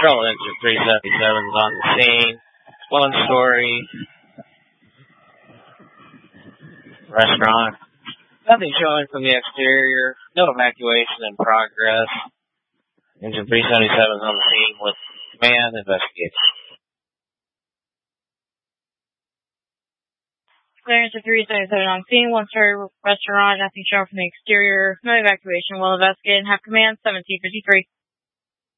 Control Engine 377 is on the scene. One-story restaurant. Nothing showing from the exterior. No evacuation in progress. Engine 377 is on the scene with command investigation. Clearance of 377 on scene. One-story restaurant. Nothing showing from the exterior. No evacuation. Will investigate and have command 1753.